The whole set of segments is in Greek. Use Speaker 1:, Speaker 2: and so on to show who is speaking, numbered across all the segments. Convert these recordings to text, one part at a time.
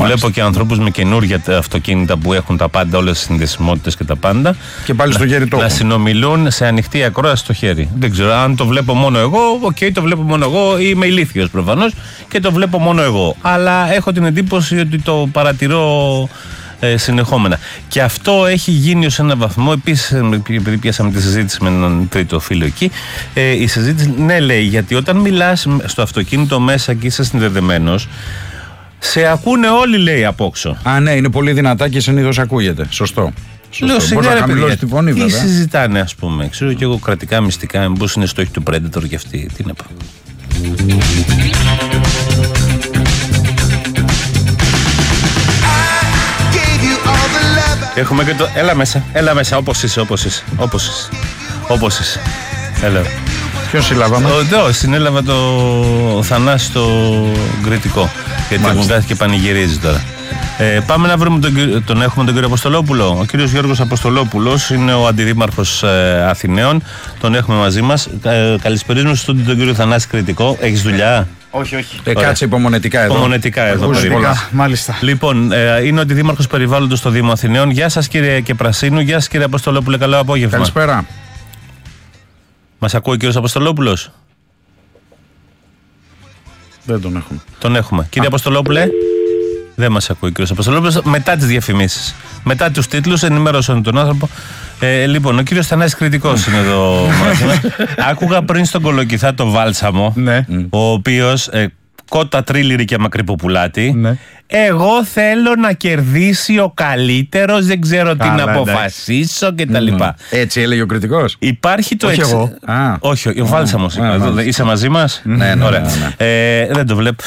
Speaker 1: βλέπω και ανθρώπους με καινούργια αυτοκίνητα που έχουν τα πάντα, όλες τις συνδεσιμότητες και τα πάντα.
Speaker 2: Και πάλι στο χέρι το
Speaker 1: να συνομιλούν σε ανοιχτή ακρόαση στο χέρι. Δεν ξέρω αν το βλέπω μόνο εγώ. Το βλέπω μόνο εγώ. Είμαι ηλίθιος προφανώς και το βλέπω μόνο εγώ. Αλλά έχω την εντύπωση ότι το παρατηρώ συνεχόμενα. Και αυτό έχει γίνει ως ένα βαθμό. Επίσης, επειδή πιάσαμε τη συζήτηση με έναν τρίτο φίλο εκεί, η συζήτηση, ναι, λέει, γιατί όταν μιλάς στο αυτοκίνητο μέσα και είσαι συνδεδεμένος, σε ακούνε όλοι, λέει, απόξω.
Speaker 2: Α, ναι, είναι πολύ δυνατά και συνήθως ακούγεται. Σωστό.
Speaker 1: Λέω,
Speaker 2: μπορεί να χαμηλώσει τη φωνή, βέβαια.
Speaker 1: Τι συζητάνε, ας πούμε. Ξέρω και εγώ κρατικά μυστικά, μήπως είναι στόχοι του Predator και αυτοί. Τι να πω. Έχουμε και το. Έλα μέσα, όπως είσαι. Έλα.
Speaker 2: Ποιο συλλάβαμε?
Speaker 1: Συνέλαβα το Θανάση στο Κρητικό. Γιατί μου κάθεται και πανηγυρίζει τώρα. Πάμε να βρούμε έχουμε τον κύριο Αποστολόπουλο. Ο κύριος Γιώργος Αποστολόπουλος είναι ο αντιδήμαρχος Αθηναίων. Τον έχουμε μαζί μας. Καλησπερίζουμε στο τον κύριο Θανάση Κρητικό. Έχεις δουλειά?
Speaker 3: Όχι.
Speaker 2: Κάτσε υπομονετικά εδώ.
Speaker 1: Υπομονετικά εδώ.
Speaker 3: Μάλιστα.
Speaker 1: Λοιπόν, είναι ο αντιδήμαρχος περιβάλλοντος στο Δήμο Αθηναίων. Γεια σας, κύριε Κεπρασίνου. Γεια σας, κύριε Αποστολόπουλε. Καλό απόγευμα.
Speaker 2: Καλησπέρα.
Speaker 1: Μας ακούει ο κύριος Αποστολόπουλος?
Speaker 2: Δεν τον έχουμε.
Speaker 1: Τον έχουμε. Κύριε Αποστολόπουλε, δεν μας ακούει ο κύριος Αποστολόπουλος. Μετά τις διαφημίσεις, μετά τους τίτλους, ενημέρωσαν τον άνθρωπο. Λοιπόν, ο κύριος Θανάσης Κρητικός είναι εδώ μαζί μας. Άκουγα πριν στον Κολοκυθά το Βάλσαμο,
Speaker 3: Ναι.
Speaker 1: ο οποίος κότα τρίλιρη και μακρυποπουλάτη.
Speaker 3: Ναι.
Speaker 1: Εγώ θέλω να κερδίσει ο καλύτερος, δεν ξέρω τι να αποφασίσω κτλ.
Speaker 2: Έτσι έλεγε ο Κρητικός.
Speaker 1: Υπάρχει το
Speaker 3: Όχι εγώ.
Speaker 1: Όχι, ο Βάλσαμος. Είσαι μαζί μας?
Speaker 2: Ναι.
Speaker 1: Ωραία. Δεν το βλέπω.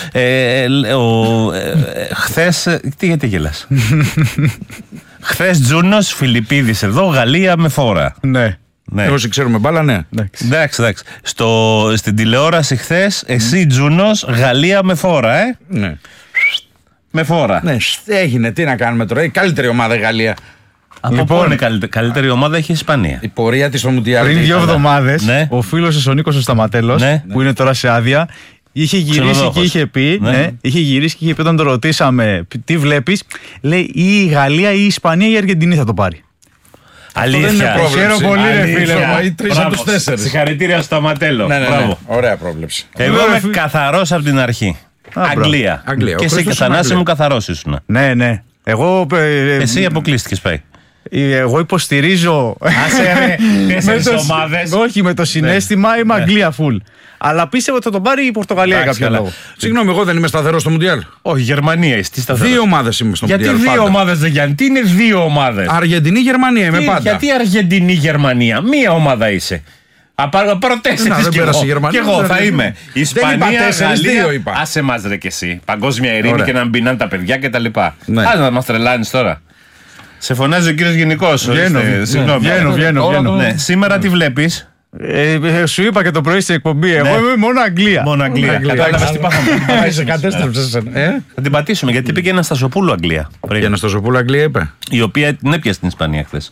Speaker 1: Χθες. Γιατί γελάς? Χθες Τζούνος, Φιλιππίδης εδώ, Γαλλία με φόρα.
Speaker 3: Ναι.
Speaker 2: Όσοι ξέρουμε μπάλα, ναι.
Speaker 1: Εντάξει. Στην τηλεόραση χθες, εσύ Τζούνος, Γαλλία με φόρα,
Speaker 2: Ναι.
Speaker 1: Με φόρα.
Speaker 2: Ναι, έγινε. Τι να κάνουμε τώρα. Η καλύτερη ομάδα η Γαλλία.
Speaker 1: Από πού είναι καλύτερη ομάδα? Έχει η Ισπανία.
Speaker 2: Η πορεία της στο Μουντιάλ.
Speaker 3: Πριν 2 εβδομάδες,
Speaker 1: Ναι.
Speaker 3: ο φίλος ο Νίκος ο Σταματέλος, που είναι τώρα σε άδεια, είχε γυρίσει
Speaker 1: Ξενοδόχος.
Speaker 3: και είχε πει, είχε γυρίσει και είχε πει όταν το ρωτήσαμε τι βλέπεις, λέει ή η Γαλλία ή η Ισπανία ή η Αργεντινή θα το πάρει.
Speaker 1: Αλήθεια.
Speaker 2: δεν είναι πρόβλεψη.
Speaker 3: Χαίρομαι πολύ, ρε φίλε.
Speaker 2: Οι 3 από τους 4.
Speaker 1: Συγχαρητήρια στο Σταματέλο.
Speaker 2: Ναι.
Speaker 1: Μπράβο.
Speaker 2: Ωραία πρόβλεψη.
Speaker 1: Εγώ είμαι καθαρός από την αρχή. Αγγλία.
Speaker 2: Αγγλία.
Speaker 1: Και
Speaker 2: Ο
Speaker 1: εσύ
Speaker 2: Χρήστος
Speaker 1: και ο Θανάση
Speaker 2: είναι
Speaker 1: μου καθαρός ήσουν.
Speaker 3: Ναι.
Speaker 1: Εσύ αποκλείστηκες, πάει.
Speaker 3: Εγώ υποστηρίζω.
Speaker 1: Τέσσερις ομάδες.
Speaker 3: Όχι, με το συναίσθημα είμαι Αγγλία full. Αλλά πίστευα ότι θα τον πάρει η Πορτογαλία για κάποιο λόγο.
Speaker 2: Συγγνώμη, εγώ δεν είμαι σταθερός στο Μουντιάλ.
Speaker 1: Όχι, Γερμανία είσαι. Τι σταθερός?
Speaker 2: 2 ομάδες είμαι στο
Speaker 1: Γιατί
Speaker 2: Μουντιάλ.
Speaker 1: 2 ομάδες δεν Γιάννη? Τι είναι 2 ομάδες?
Speaker 2: Αργεντινή, Γερμανία είμαι πάντα.
Speaker 1: Γιατί Αργεντινή, Γερμανία? Μία ομάδα είσαι. Προτέσσερις
Speaker 2: δεν
Speaker 1: κι
Speaker 2: πέρασε η
Speaker 1: εγώ.
Speaker 2: Γερμανία,
Speaker 1: Κι εγώ
Speaker 2: δεν
Speaker 1: θα
Speaker 2: είναι.
Speaker 1: είμαι.
Speaker 2: Δεν είπα
Speaker 1: Ισπανία,
Speaker 2: 4-2
Speaker 1: Γαλλία.
Speaker 2: είπα.
Speaker 1: Άσε μας ρε κι εσύ. Παγκόσμια ειρήνη
Speaker 2: Ωραία.
Speaker 1: και να μπινάνε τα παιδιά κτλ.
Speaker 2: Ναι.
Speaker 1: Άσε να μας τρελάνεις τώρα. Σε φωνάζει ο κύριος Γενικός.
Speaker 3: Βγαίνω.
Speaker 1: Ναι. Σήμερα τι βλέπεις?
Speaker 3: Σου είπα και το πρωί στην εκπομπή. Εγώ είμαι μόνο Αγγλία.
Speaker 1: Μόνο Αγγλία. Κατάλαβες τι πάθαμε?
Speaker 2: Σε κατέστρεψες.
Speaker 1: Θα την πατήσουμε γιατί πήγε ένα Στασοπούλου Αγγλία.
Speaker 2: Για να στο Ζωπούλα Αγγλία είπε.
Speaker 1: Η οποία την έπιασε στην Ισπανία χθες.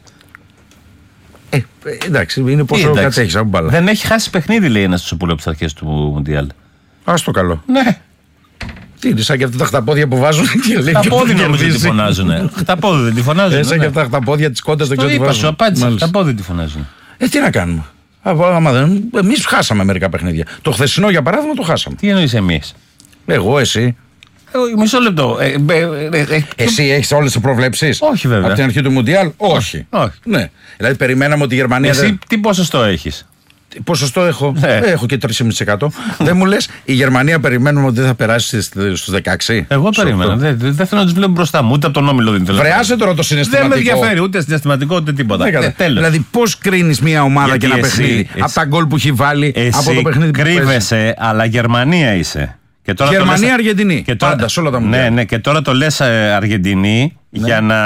Speaker 2: Εντάξει, είναι πόσο κατέχεις από μπάλα.
Speaker 1: Δεν έχει χάσει παιχνίδι, λέει ένα Στασοπούλου από τις αρχές του Μουντιάλ.
Speaker 2: Ας το καλό.
Speaker 1: Ναι.
Speaker 2: Τι είναι, σαν και αυτά τα χταπόδια που βάζουν και λέει.
Speaker 1: Τα πόδι νομίζω ότι φωνάζουνε. Τα πόδι δεν τη φωνάζουν.
Speaker 2: Σαν και αυτά τα χταπόδια της κόντας δεν
Speaker 1: Το
Speaker 2: ξέρω τι
Speaker 1: είπα, σου
Speaker 2: βάζουν.
Speaker 1: απάντησα. Τα πόδι τη φωνάζουν.
Speaker 2: Τι να κάνουμε. Εμείς χάσαμε μερικά παιχνίδια. Το χθεσινό για παράδειγμα το χάσαμε.
Speaker 1: Τι εννοείς εμείς?
Speaker 2: Εγώ, εσύ.
Speaker 1: Μισό λεπτό.
Speaker 2: Εσύ έχεις όλες τις προβλέψεις?
Speaker 1: Όχι, βέβαια.
Speaker 2: Από την αρχή του Μουντιάλ, όχι. Ναι. Δηλαδή περιμέναμε ότι η Γερμανία.
Speaker 1: Εσύ τι ποσοστό έχεις?
Speaker 2: Ποσοστό έχω. Έχω και 3,5%. Δεν μου λες, η Γερμανία περιμένουμε ότι δεν θα περάσει στους 16.
Speaker 1: Εγώ περίμενα. Δεν θέλω να τους βλέπω μπροστά μου, ούτε από τον όμιλο δεν θέλω.
Speaker 2: Βρεάσε τώρα το συναισθηματικό.
Speaker 1: Δεν με ενδιαφέρει ούτε συναισθηματικό ούτε τίποτα. Τέλος.
Speaker 2: Δηλαδή, πώς κρίνεις μια ομάδα και ένα παιχνίδι από τα γκολ που έχει βάλει από το παιχνίδι που παίζει?
Speaker 1: Κρύβεσαι, αλλά Γερμανία είσαι.
Speaker 2: Γερμανία, Αργεντινή. Πάντα σε όλα τα μουντιάλ.
Speaker 1: Ναι, και τώρα το λες Αργεντινή για να.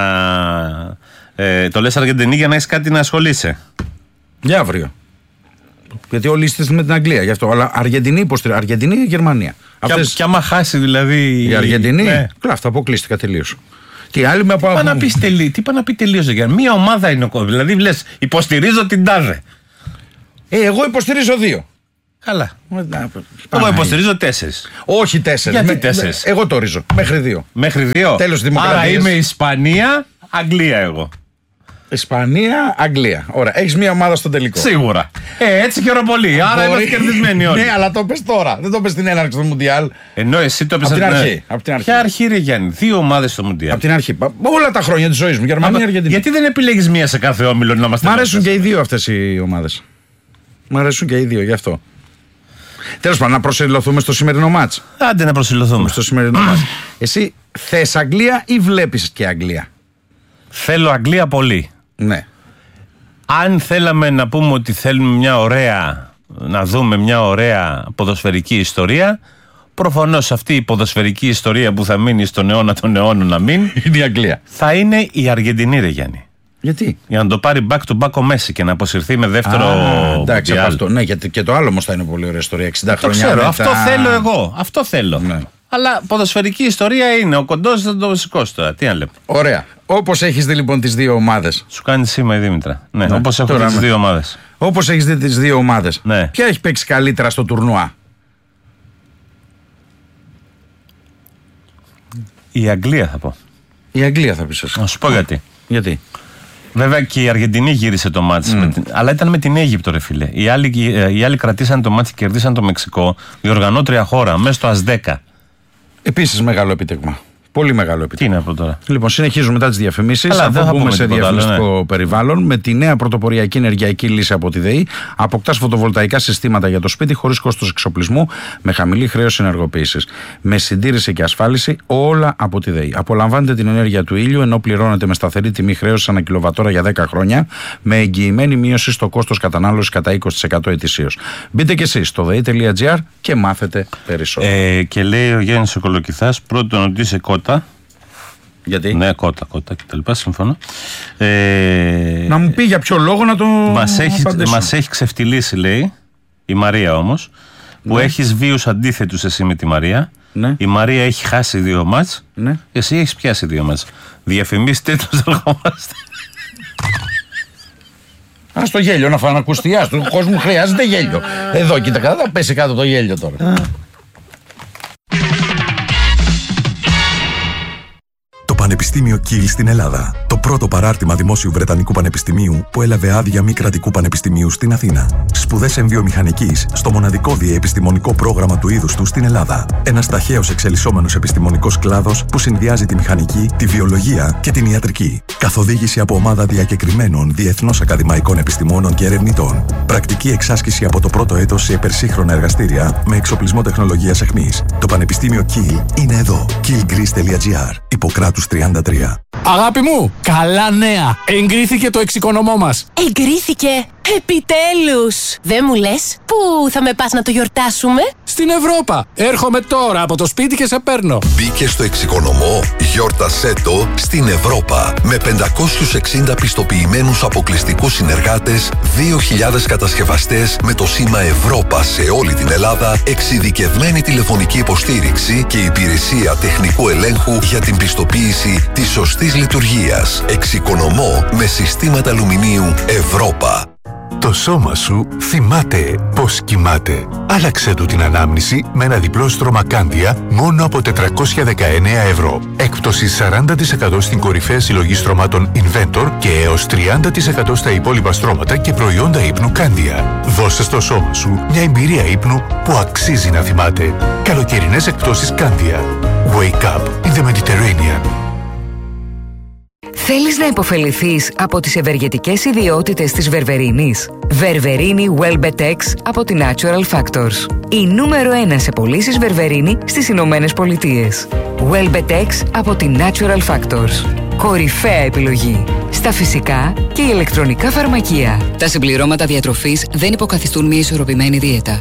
Speaker 1: Το λες Αργεντινή για να έχεις κάτι να ασχολείσαι.
Speaker 2: Για αύριο. Γιατί όλοι είστε με την Αγγλία γι' αυτό. Αλλά Αργεντινή υποστηρίζει. Αργεντινή ή Γερμανία.
Speaker 1: Και άμα χάσει δηλαδή.
Speaker 2: Η Αργεντινή.
Speaker 1: Ναι.
Speaker 2: Κλάφτα, αποκλείστηκα τελείως. Τι άλλη με από.
Speaker 1: Τι πάνε να πει τελείως για μία ομάδα είναι ο κόσμο. Δηλαδή λες, υποστηρίζω την τάδε.
Speaker 2: Εγώ υποστηρίζω 2.
Speaker 1: Καλά. Εγώ υποστηρίζω 4.
Speaker 2: Όχι 4.
Speaker 1: Γιατί 4?
Speaker 2: Εγώ το ορίζω. Μέχρι 2.
Speaker 1: Μέχρι 2.
Speaker 2: Τέλος δημοκρατίας.
Speaker 1: Άρα είμαι Ισπανία, Αγγλία εγώ.
Speaker 2: Ισπανία, Αγγλία. Ωραία. Έχεις μία ομάδα στον τελικό.
Speaker 1: Σίγουρα. Έτσι χαίρομαι πολύ. Άρα είμαστε κερδισμένοι όλοι.
Speaker 2: Ναι, αλλά το πες τώρα. Δεν το πες στην έναρξη του Μουντιάλ.
Speaker 1: Ενώ εσύ το πες
Speaker 2: από την αρχή.
Speaker 1: Ποια αρχή, ρε Γιάννη? 2 ομάδες στο Μουντιάλ.
Speaker 2: Από την αρχή. Όλα τα χρόνια της ζωής μου. Γερμανία, Αργεντινή.
Speaker 1: Γιατί δεν επιλέγεις μία σε κάθε όμιλο να είμαστε?
Speaker 2: Μ' αρέσουν και οι 2 αυτές οι ομάδες. Μ' αρέσουν και οι 2, γι' αυτό. Τέλος πάντων, να προσελωθούμε στο σημερινό μάτς.
Speaker 1: Άντε να προσελωθούμε.
Speaker 2: Στο σημερινό μάτς. Εσύ θες Αγγλία ή βλέπεις και Αγγλία?
Speaker 1: Θέλω Αγγλία πολύ.
Speaker 2: Ναι.
Speaker 1: Αν θέλαμε να πούμε ότι θέλουμε να δούμε μια ωραία ποδοσφαιρική ιστορία, προφανώς αυτή η ποδοσφαιρική ιστορία που θα μείνει στον αιώνα των αιώνων να μείνει,
Speaker 2: είναι η Αγγλία.
Speaker 1: Θα είναι η Αργεντινή, ρε Γιάννη.
Speaker 2: Γιατί? Για
Speaker 1: να το πάρει back to back ο Μέση και να αποσυρθεί με δεύτερο.
Speaker 2: Εντάξει, από αυτό. Ναι, γιατί και το άλλο όμως θα είναι πολύ ωραία ιστορία. 60 χρόνια.
Speaker 1: Ξέρω, μετά... αυτό θέλω εγώ. Αυτό θέλω.
Speaker 2: Ναι.
Speaker 1: Αλλά ποδοσφαιρική ιστορία είναι. Ο κοντός δεν το σηκώσει τώρα. Τι να λέμε.
Speaker 2: Ωραία. Όπως έχεις δει λοιπόν τις 2 ομάδες.
Speaker 1: Σου κάνει σήμα η Δήμητρα. Ναι, όπως έχω δει τις 2 ομάδες.
Speaker 2: Όπως έχεις δει τις 2 ομάδες.
Speaker 1: Ναι.
Speaker 2: Ποια έχει παίξει καλύτερα στο τουρνουά?
Speaker 1: Η Αγγλία θα πω.
Speaker 2: Η Αγγλία θα πεις εσύ.
Speaker 1: Να σου πω γιατί.
Speaker 2: Γιατί?
Speaker 1: Βέβαια και η Αργεντινή γύρισε το μάτς, αλλά ήταν με την Αίγυπτο, ρε φίλε. Οι άλλοι κρατήσαν το μάτς και κερδίσαν το Μεξικό, διοργανώτρια χώρα, μέσα στο ΑΣ10.
Speaker 2: Επίσης μεγάλο επίτευγμα. Πολύ μεγάλο επίτευγμα.
Speaker 1: Τι είναι αυτό τώρα?
Speaker 2: Λοιπόν, συνεχίζουμε μετά τις διαφημίσεις. Αφού μπούμε σε διαφημιστικό περιβάλλον, με τη νέα πρωτοποριακή ενεργειακή λύση από τη ΔΕΗ, αποκτάς φωτοβολταϊκά συστήματα για το σπίτι χωρίς κόστος εξοπλισμού, με χαμηλή χρέωση ενεργοποίησης. Με συντήρηση και ασφάλιση, όλα από τη ΔΕΗ. Απολαμβάνετε την ενέργεια του ήλιου, ενώ πληρώνετε με σταθερή τιμή χρέωση ανά κιλοβατόρα για 10 χρόνια, με εγγυημένη μείωση στο κόστος κατανάλωσης κατά 20% ετησίως. Μπείτε κι εσείς στο dei.gr και μάθετε περισσότερο.
Speaker 1: Και λέει ο Γιάννης ο Κολοκυθάς, πρώτον ότι είσαι κότα.
Speaker 2: Γιατί?
Speaker 1: Ναι, κότα κτλ. Συμφωνώ.
Speaker 2: Να μου πει για ποιο λόγο να το.
Speaker 1: Μας έχει ξεφτυλίσει, λέει, η Μαρία όμως, που έχεις βίους αντίθετους εσύ με τη Μαρία.
Speaker 2: Ναι.
Speaker 1: Η Μαρία έχει χάσει 2 μάτς.
Speaker 2: Ναι.
Speaker 1: Εσύ έχεις πιάσει 2 μάτς. Διαφημίστε τους, ερχόμαστε.
Speaker 2: Ας το γέλιο να ακουστεί. Του κόσμου χρειάζεται γέλιο. Εδώ, κοίτα, θα πέσει κάτω το γέλιο τώρα.
Speaker 4: Πανεπιστήμιο Kiel στην Ελλάδα. Το πρώτο παράρτημα δημόσιου Βρετανικού Πανεπιστημίου που έλαβε άδεια μη κρατικού πανεπιστημίου στην Αθήνα. Σπουδές εμβιομηχανικής στο μοναδικό διεπιστημονικό πρόγραμμα του είδους του στην Ελλάδα. Ένας ταχαίως εξελισσόμενος επιστημονικός κλάδος που συνδυάζει τη μηχανική, τη βιολογία και την ιατρική. Καθοδήγηση από ομάδα διακεκριμένων διεθνώς ακαδημαϊκών επιστημόνων και ερευνητών. Πρακτική εξάσκηση από το πρώτο έτος σε υπερσύγχρονα εργαστήρια με εξοπλισμό τεχνολογίας αιχμής. Το Πανεπιστήμιο Kiel είναι εδώ. kielgreece.gr. Ιπποκράτους 33.
Speaker 5: Αγάπη μου, καλά νέα! Εγκρίθηκε το εξοικονομώ μας.
Speaker 6: Εγκρίθηκε! Επιτέλους! Δεν μου λες, πού θα με πας να το γιορτάσουμε?
Speaker 5: Στην Ευρώπα! Έρχομαι τώρα από το σπίτι και σε παίρνω.
Speaker 7: Μπήκε στο εξοικονομώ, γιόρτασέ το στην Ευρώπα. Με 560 πιστοποιημένους αποκλειστικούς συνεργάτες, 2.000 κατασκευαστές με το σήμα Ευρώπα σε όλη την Ελλάδα, εξειδικευμένη τηλεφωνική υποστήριξη και υπηρεσία τεχνικού ελέγχου για την πιστοποίηση της σωστής λειτουργίας. Εξοικονομώ με συστήματα αλουμινίου Ευρώπα.
Speaker 8: Το σώμα σου θυμάται πώς κοιμάται. Άλλαξε του την ανάμνηση με ένα διπλό στρώμα Κάνδια μόνο από 419 ευρώ. Έκπτωση 40% στην κορυφαία συλλογή στρωμάτων Inventor και έως 30% στα υπόλοιπα στρώματα και προϊόντα ύπνου Κάνδια. Δώσε στο σώμα σου μια εμπειρία ύπνου που αξίζει να θυμάται. Καλοκαιρινές εκπτώσεις Κάνδια. Wake up in the Mediterranean.
Speaker 9: Θέλεις να υποφεληθείς από τις ευεργετικές ιδιότητες της βερβερίνης? Βερβερίνη Welbetex από τη Natural Factors. Η νούμερο 1 σε πωλήσεις βερβερίνη στις Ηνωμένες Πολιτείες. Welbetex από τη Natural Factors. Κορυφαία επιλογή στα φυσικά και ηλεκτρονικά φαρμακεία.
Speaker 10: Τα συμπληρώματα διατροφής δεν υποκαθιστούν μια ισορροπημένη δίαιτα.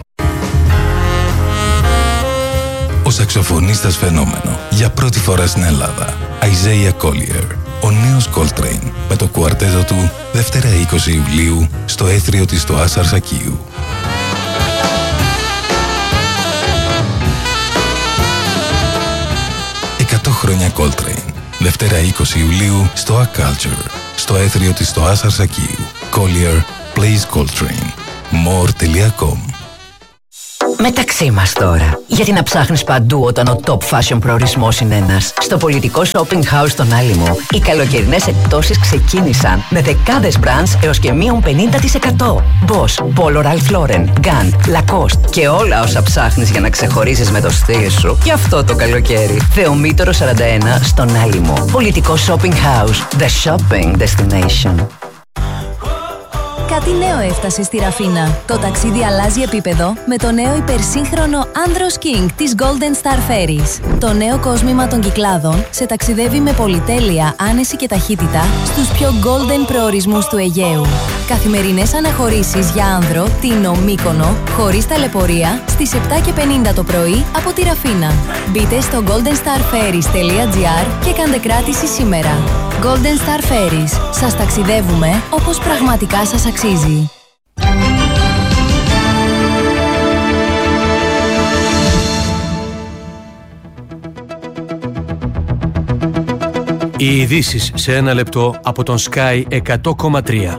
Speaker 11: Ο σαξοφωνίστας φαινόμενο για πρώτη φορά στην Ελλάδα. Isaiah Collier. Ο νέος Coltrane με το κουαρτέτο του Δευτέρα 20 Ιουλίου στο έθριο της στο Άσαρ Σακίου. 100 χρόνια Coltrane. Δευτέρα 20 Ιουλίου στο A Culture στο έθριο της στο Άσαρ Σακίου. Collier plays Coltrane. More.com
Speaker 9: Μεταξύ μας τώρα. Γιατί να ψάχνεις παντού όταν ο top fashion προορισμός είναι ένας? Στο πολιτικό shopping house στον Άλυμο, οι καλοκαιρινές εκπτώσεις ξεκίνησαν με δεκάδες brands έως και μείον 50%. Boss, Polo Ralph Lauren, Gant, Lacoste και όλα όσα ψάχνεις για να ξεχωρίσεις με το στυλ σου και αυτό το καλοκαίρι. Θεομήτωρο 41 στον Άλυμο. Πολιτικό shopping house. The shopping destination.
Speaker 12: Κάτι νέο έφτασε στη Ραφίνα. Το ταξίδι αλλάζει επίπεδο με το νέο υπερσύγχρονο Andros King της Golden Star Ferries. Το νέο κόσμημα των Κυκλάδων σε ταξιδεύει με πολυτέλεια, άνεση και ταχύτητα στους πιο golden προορισμούς του Αιγαίου. Καθημερινές αναχωρήσεις για άνδρο, Τίνο, Μύκονο, χωρίς ταλαιπωρία, στις 7:50 το πρωί από τη Ραφίνα. Μπείτε στο goldenstarferries.gr και κάντε κράτηση σήμερα. Golden Star Ferries. Σας ταξιδεύουμε όπως πραγματικά σας αξίζει.
Speaker 5: Οι ειδήσεις σε ένα λεπτό από τον Sky 100,3.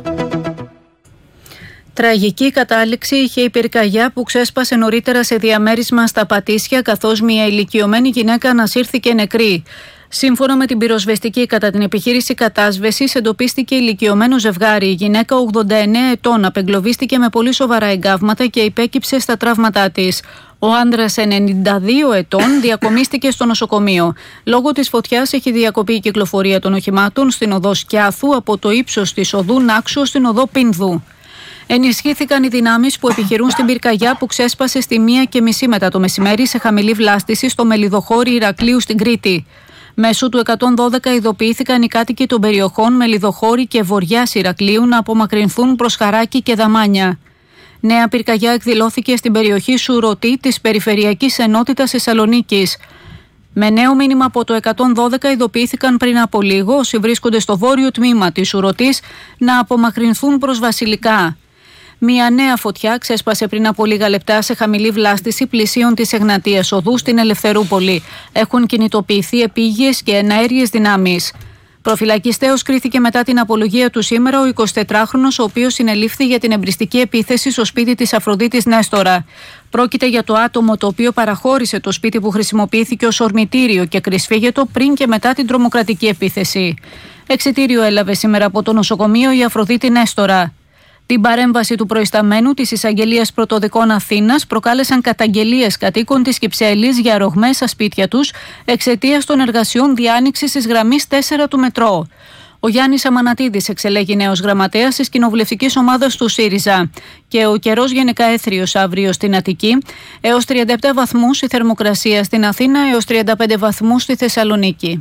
Speaker 13: Τραγική κατάληξη είχε η πυρκαγιά που ξέσπασε νωρίτερα σε διαμέρισμα στα Πατήσια, καθώς μια ηλικιωμένη γυναίκα ανασύρθηκε νεκρή. Σύμφωνα με την πυροσβεστική, κατά την επιχείρηση κατάσβεσης εντοπίστηκε ηλικιωμένο ζευγάρι. Η γυναίκα 89 ετών απεγκλωβίστηκε με πολύ σοβαρά εγκάβματα και υπέκυψε στα τραύματά της. Ο άντρας 92 ετών διακομίστηκε στο νοσοκομείο. Λόγω της φωτιάς έχει διακοπεί η κυκλοφορία των οχημάτων στην οδό Σκιάθου από το ύψος της οδού Νάξου στην οδό Πίνδου. Ενισχύθηκαν οι δυνάμεις που επιχειρούν στην πυρκαγιά που ξέσπασε στη 1:30 μετά το μεσημέρι σε χαμηλή βλάστηση στο Μελιδοχώρι Ηρακλείου στην Κρήτη. Μέσω του 112 ειδοποιήθηκαν οι κάτοικοι των περιοχών Μελιδοχώρι και Βοριάς Ηρακλείου να απομακρυνθούν προς Χαράκη και Δαμάνια. Νέα πυρκαγιά εκδηλώθηκε στην περιοχή Σουρωτή της Περιφερειακής Ενότητας Θεσσαλονίκης. Με νέο μήνυμα από το 112 ειδοποιήθηκαν πριν από λίγο όσοι βρίσκονται στο βόρειο τμήμα της Σουρωτής να απομακρυνθούν προς Βασιλικά. Μια νέα φωτιά ξέσπασε πριν από λίγα λεπτά σε χαμηλή βλάστηση πλησίων της Εγνατίας Οδού στην Ελευθερούπολη. Έχουν κινητοποιηθεί επίγειες και εναέριες δυνάμεις. Προφυλακιστέως κρίθηκε μετά την απολογία του σήμερα ο 24χρονος, ο οποίος συνελήφθη για την εμπριστική επίθεση στο σπίτι της Αφροδίτης Νέστορα. Πρόκειται για το άτομο το οποίο παραχώρησε το σπίτι που χρησιμοποιήθηκε ως ορμητήριο και κρυσφύγετο πριν και μετά την τρομοκρατική επίθεση. Εξιτήριο έλαβε σήμερα από το νοσοκομείο η Αφροδίτη Νέστορα. Την παρέμβαση του προϊσταμένου της Εισαγγελίας Πρωτοδικών Αθήνας προκάλεσαν καταγγελίες κατοίκων της Κυψέλης για ρογμές στα σπίτια τους εξαιτίας των εργασιών διάνοιξης της γραμμής 4 του μετρό. Ο Γιάννης Αμανατίδης εξελέγει νέος γραμματέας της κοινοβουλευτικής ομάδας του ΣΥΡΙΖΑ. Και ο καιρός γενικά έθριος αύριο στην Αττική, έως 37 βαθμούς η θερμοκρασία στην Αθήνα, έως 35 βαθμούς στη Θεσσαλονίκη.